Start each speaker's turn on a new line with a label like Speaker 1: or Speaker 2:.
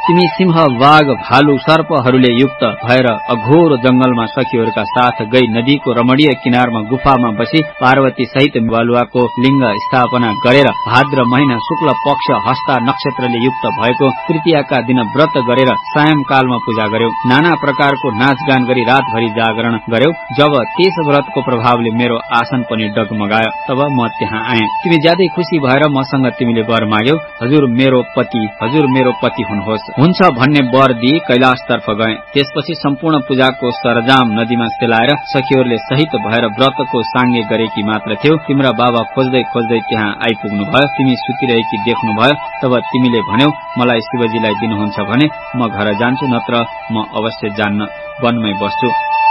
Speaker 1: तिमी सिंह बाघ भालु सर्पहरूले युक्त भएर अघोर जंगलमा सखीहरूका साथ गई नदीको रमणीय किनारमा गुफामा बसी पार्वती सहित बालुवाको लिंग स्थापना गरेर भाद्र महिना शुक्ल पक्ष हस्ता नक्षत्रले युक्त भएको तृतीयाका दिन व्रत गरेर सायंकालमा पूजा गर्यौ। नाना प्रकारको नाचगान गरी रातभरि जागरण गर्यौ। जब त्यस व्रतको प्रभावले मेरो आसन पनि डगमगायो तब म त्यहाँ आए। तिमी ज्यादै खुशी भएर मसँग तिमीले वर माग्यौ। हजुर मेरो पति हुनुहोस् हुन्छ भन्ने वर दिई कैलाशतर्फ गए। त्यसपछि सम्पूर्ण पूजाको सरजाम नदीमा सेलाएर सखीहरूले सहित भएर व्रतको साङ्गे गरेकी मात्र थियौ। तिम्रा बाबा खोज्दै खोज्दै त्यहाँ आइपुग्नु भयो। तिमी सुतिरहेकी देख्नुभयो। तब तिमीले भन्यौ मलाई शिवजीलाई दिनुहुन्छ भने म घर जान्छु, नत्र म अवश्य जान्न, वनमै बस्छु।